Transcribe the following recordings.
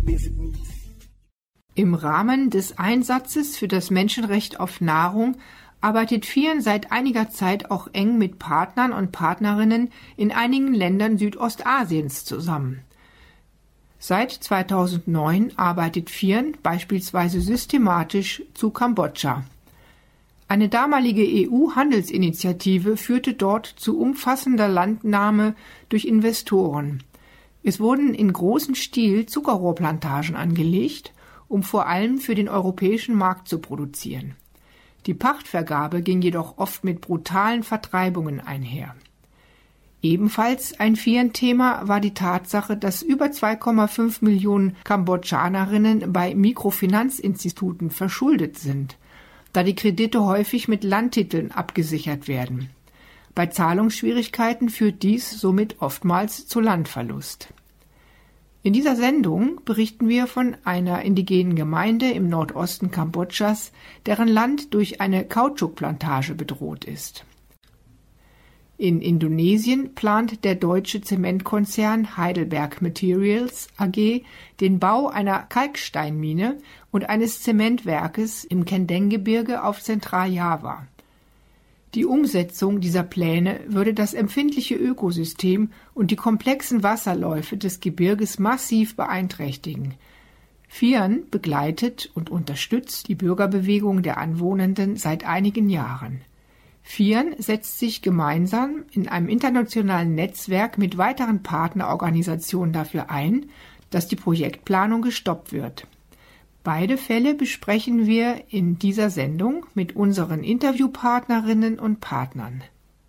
Im Rahmen des Einsatzes für das Menschenrecht auf Nahrung arbeitet FIAN seit einiger Zeit auch eng mit Partnern und Partnerinnen in einigen Ländern Südostasiens zusammen. Seit 2009 arbeitet FIAN beispielsweise systematisch zu Kambodscha. Eine damalige EU-Handelsinitiative führte dort zu umfassender Landnahme durch Investoren. Es wurden in großem Stil Zuckerrohrplantagen angelegt, um vor allem für den europäischen Markt zu produzieren. Die Pachtvergabe ging jedoch oft mit brutalen Vertreibungen einher. Ebenfalls ein FIAN-Thema war die Tatsache, dass über 2,5 Millionen Kambodschanerinnen bei Mikrofinanzinstituten verschuldet sind, da die Kredite häufig mit Landtiteln abgesichert werden. Bei Zahlungsschwierigkeiten führt dies somit oftmals zu Landverlust. In dieser Sendung berichten wir von einer indigenen Gemeinde im Nordosten Kambodschas, deren Land durch eine Kautschukplantage bedroht ist. In Indonesien plant der deutsche Zementkonzern Heidelberg Materials AG den Bau einer Kalksteinmine und eines Zementwerkes im Kendeng-Gebirge auf Zentraljava. Die Umsetzung dieser Pläne würde das empfindliche Ökosystem und die komplexen Wasserläufe des Gebirges massiv beeinträchtigen. FIAN begleitet und unterstützt die Bürgerbewegung der Anwohnenden seit einigen Jahren. FIAN setzt sich gemeinsam in einem internationalen Netzwerk mit weiteren Partnerorganisationen dafür ein, dass die Projektplanung gestoppt wird. Beide Fälle besprechen wir in dieser Sendung mit unseren Interviewpartnerinnen und Partnern.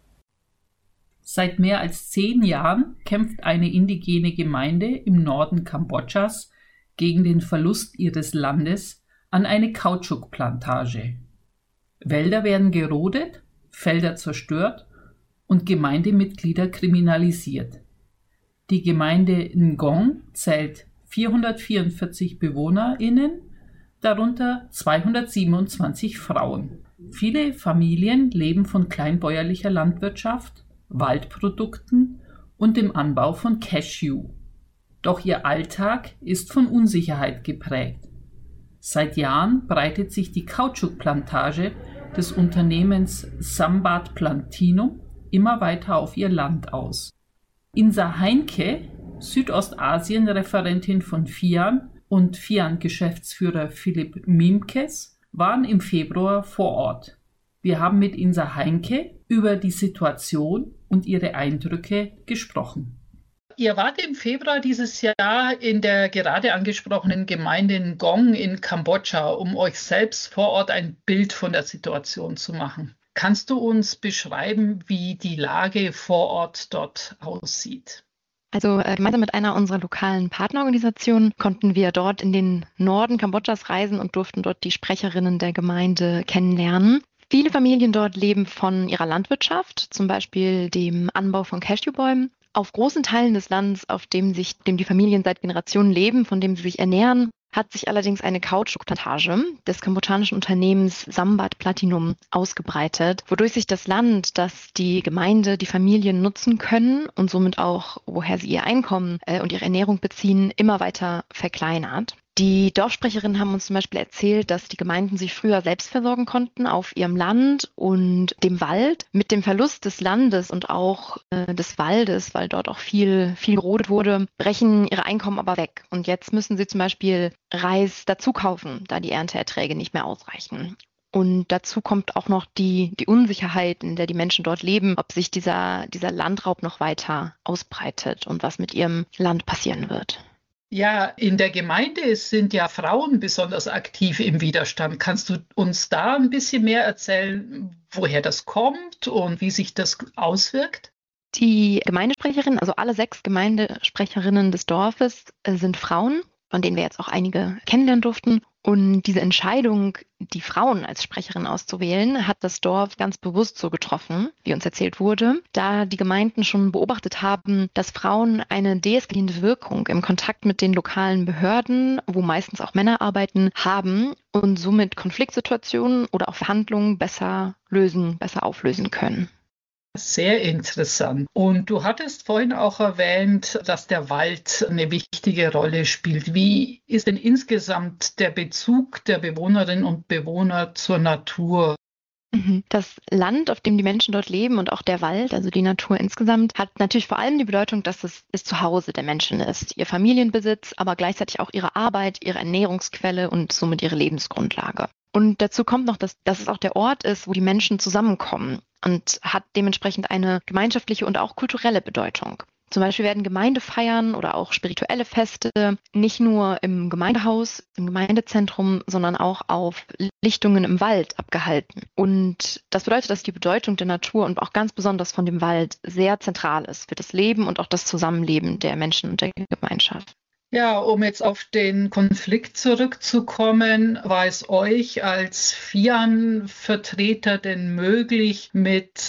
Seit mehr als 10 Jahren kämpft eine indigene Gemeinde im Norden Kambodschas gegen den Verlust ihres Landes an eine Kautschukplantage. Wälder werden gerodet, Felder zerstört und Gemeindemitglieder kriminalisiert. Die Gemeinde Ngong zählt 444 BewohnerInnen, darunter 227 Frauen. Viele Familien leben von kleinbäuerlicher Landwirtschaft, Waldprodukten und dem Anbau von Cashew. Doch ihr Alltag ist von Unsicherheit geprägt. Seit Jahren breitet sich die Kautschukplantage des Unternehmens Sambat Platinum immer weiter auf ihr Land aus. Insa Heinke, Südostasien-Referentin von FIAN und FIAN-Geschäftsführer Philipp Miemkes waren im Februar vor Ort. Wir haben mit Insa Heinke über die Situation und ihre Eindrücke gesprochen. Ihr wart im Februar dieses Jahr in der gerade angesprochenen Gemeinde Ngong in Kambodscha, um euch selbst vor Ort ein Bild von der Situation zu machen. Kannst du uns beschreiben, wie die Lage vor Ort dort aussieht? Also gemeinsam mit einer unserer lokalen Partnerorganisationen konnten wir dort in den Norden Kambodschas reisen und durften dort die Sprecherinnen der Gemeinde kennenlernen. Viele Familien dort leben von ihrer Landwirtschaft, zum Beispiel dem Anbau von Cashewbäumen. Auf großen Teilen des Landes, auf dem die Familien seit Generationen leben, von dem sie sich ernähren, hat sich allerdings eine Kautschukplantage des kambodschanischen Unternehmens Sambat Platinum ausgebreitet, wodurch sich das Land, das die Gemeinde, die Familien nutzen können und somit auch, woher sie ihr Einkommen und ihre Ernährung beziehen, immer weiter verkleinert. Die Dorfsprecherinnen haben uns zum Beispiel erzählt, dass die Gemeinden sich früher selbst versorgen konnten auf ihrem Land und dem Wald. Mit dem Verlust des Landes und auch des Waldes, weil dort auch viel gerodet wurde, brechen ihre Einkommen aber weg. Und jetzt müssen sie zum Beispiel Reis dazu kaufen, da die Ernteerträge nicht mehr ausreichen. Und dazu kommt auch noch die Unsicherheit, in der die Menschen dort leben, ob sich dieser Landraub noch weiter ausbreitet und was mit ihrem Land passieren wird. Ja, in der Gemeinde sind ja Frauen besonders aktiv im Widerstand. Kannst du uns da ein bisschen mehr erzählen, woher das kommt und wie sich das auswirkt? Die Gemeindesprecherin, also alle 6 Gemeindesprecherinnen des Dorfes sind Frauen, von denen wir jetzt auch einige kennenlernen durften. Und diese Entscheidung, die Frauen als Sprecherin auszuwählen, hat das Dorf ganz bewusst so getroffen, wie uns erzählt wurde, da die Gemeinden schon beobachtet haben, dass Frauen eine deeskalierende Wirkung im Kontakt mit den lokalen Behörden, wo meistens auch Männer arbeiten, haben und somit Konfliktsituationen oder auch Verhandlungen besser auflösen können. Sehr interessant. Und du hattest vorhin auch erwähnt, dass der Wald eine wichtige Rolle spielt. Wie ist denn insgesamt der Bezug der Bewohnerinnen und Bewohner zur Natur? Das Land, auf dem die Menschen dort leben und auch der Wald, also die Natur insgesamt, hat natürlich vor allem die Bedeutung, dass es das Zuhause der Menschen ist, ihr Familienbesitz, aber gleichzeitig auch ihre Arbeit, ihre Ernährungsquelle und somit ihre Lebensgrundlage. Und dazu kommt noch, dass es auch der Ort ist, wo die Menschen zusammenkommen und hat dementsprechend eine gemeinschaftliche und auch kulturelle Bedeutung. Zum Beispiel werden Gemeindefeiern oder auch spirituelle Feste nicht nur im Gemeindehaus, im Gemeindezentrum, sondern auch auf Lichtungen im Wald abgehalten. Und das bedeutet, dass die Bedeutung der Natur und auch ganz besonders von dem Wald sehr zentral ist für das Leben und auch das Zusammenleben der Menschen und der Gemeinschaft. Ja, um jetzt auf den Konflikt zurückzukommen, war es euch als FIAN-Vertreter denn möglich, mit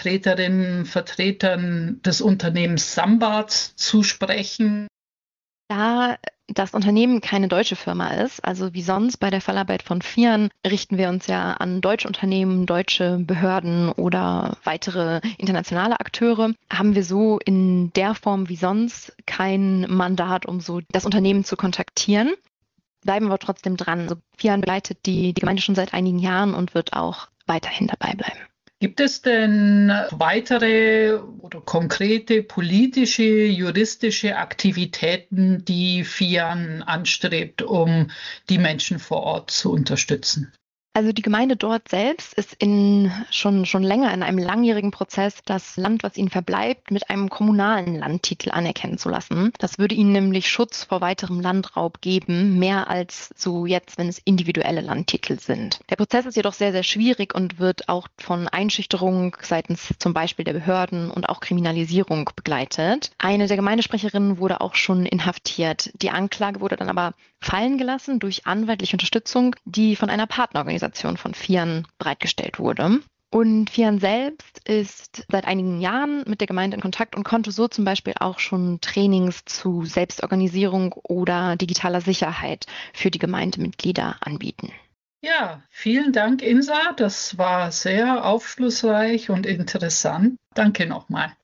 Vertretern des Unternehmens Sambad zu sprechen? Da das Unternehmen keine deutsche Firma ist, also wie sonst bei der Fallarbeit von FIAN, richten wir uns ja an deutsche Unternehmen, deutsche Behörden oder weitere internationale Akteure, haben wir so in der Form wie sonst kein Mandat, um so das Unternehmen zu kontaktieren. Bleiben wir trotzdem dran. Also FIAN begleitet die Gemeinde schon seit einigen Jahren und wird auch weiterhin dabei bleiben. Gibt es denn weitere oder konkrete politische, juristische Aktivitäten, die FIAN anstrebt, um die Menschen vor Ort zu unterstützen? Also die Gemeinde dort selbst ist schon länger in einem langjährigen Prozess, das Land, was ihnen verbleibt, mit einem kommunalen Landtitel anerkennen zu lassen. Das würde ihnen nämlich Schutz vor weiterem Landraub geben, mehr als so jetzt, wenn es individuelle Landtitel sind. Der Prozess ist jedoch sehr, sehr schwierig und wird auch von Einschüchterung seitens zum Beispiel der Behörden und auch Kriminalisierung begleitet. Eine der Gemeindesprecherinnen wurde auch schon inhaftiert. Die Anklage wurde dann aber fallen gelassen durch anwaltliche Unterstützung, die von einer Partnerorganisation von FIAN bereitgestellt wurde. Und FIAN selbst ist seit einigen Jahren mit der Gemeinde in Kontakt und konnte so zum Beispiel auch schon Trainings zu Selbstorganisierung oder digitaler Sicherheit für die Gemeindemitglieder anbieten. Ja, vielen Dank, Insa. Das war sehr aufschlussreich und interessant. Danke nochmal.